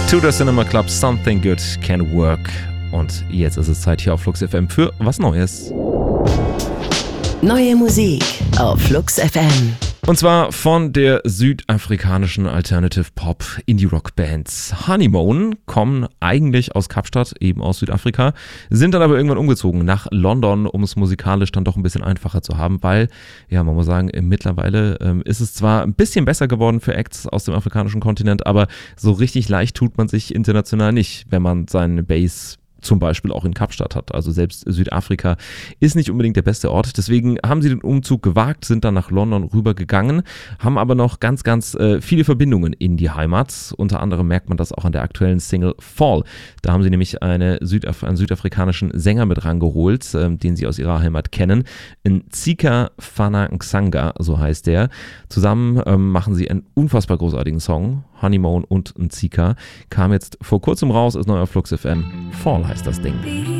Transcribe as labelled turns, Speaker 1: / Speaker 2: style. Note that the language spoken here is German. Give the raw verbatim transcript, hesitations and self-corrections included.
Speaker 1: Tudor Cinema Club, Something Good Can Work. Und jetzt ist es Zeit hier auf Flux F M für was Neues.
Speaker 2: Neue Musik auf Flux F M.
Speaker 1: Und zwar von der südafrikanischen Alternative Pop Indie Rock Band Honeymoon, kommen eigentlich aus Kapstadt, eben aus Südafrika, sind dann aber irgendwann umgezogen nach London, um es musikalisch dann doch ein bisschen einfacher zu haben, weil, ja, man muss sagen, mittlerweile ähm, ist es zwar ein bisschen besser geworden für Acts aus dem afrikanischen Kontinent, aber so richtig leicht tut man sich international nicht, wenn man seine Base zum Beispiel auch in Kapstadt hat. Also selbst Südafrika ist nicht unbedingt der beste Ort. Deswegen haben sie den Umzug gewagt, sind dann nach London rübergegangen, haben aber noch ganz, ganz äh, viele Verbindungen in die Heimat. Unter anderem merkt man das auch an der aktuellen Single Fall. Da haben sie nämlich eine Südaf- einen südafrikanischen Sänger mit rangeholt, äh, den sie aus ihrer Heimat kennen. Ntsika Fana-Nsanga, so heißt der. Zusammen ähm, machen sie einen unfassbar großartigen Song. Honeymoon und Ntsika kam jetzt vor kurzem raus, ist neu auf Flux F M. Fall heißt das Ding.